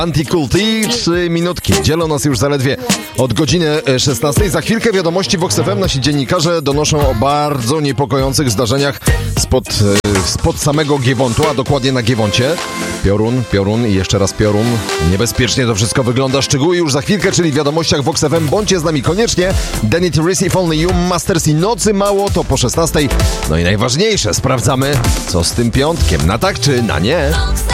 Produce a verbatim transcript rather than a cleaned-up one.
Antikulti, trzy minutki. Dzielą nas już zaledwie od godziny szesnastej. Za chwilkę wiadomości w Vox F M. Nasi dziennikarze donoszą o bardzo niepokojących zdarzeniach spod, spod samego Giewontu, a dokładnie na Giewoncie. Piorun, piorun i jeszcze raz piorun. Niebezpiecznie to wszystko wygląda. Szczegóły już za chwilkę, czyli w wiadomościach Vox F M. Bądźcie z nami koniecznie. Danny Teresa, If Only You, Masters i Nocy Mało, to po szesnastej. No i najważniejsze, sprawdzamy, co z tym piątkiem. Na tak czy na nie?